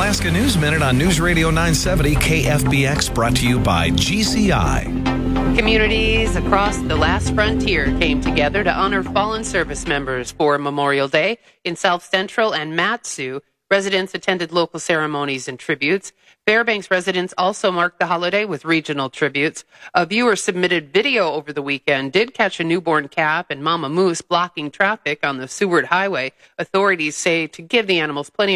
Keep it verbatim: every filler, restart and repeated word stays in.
Alaska News Minute on News Radio nine seventy K F B X, brought to you by G C I. Communities across the last frontier came together to honor fallen service members for Memorial Day. In South Central and Mat-Su, residents attended local ceremonies and tributes. Fairbanks residents also marked the holiday with regional tributes. A viewer submitted video over the weekend did catch a newborn calf and mama moose blocking traffic on the Seward Highway. Authorities say to give the animals plenty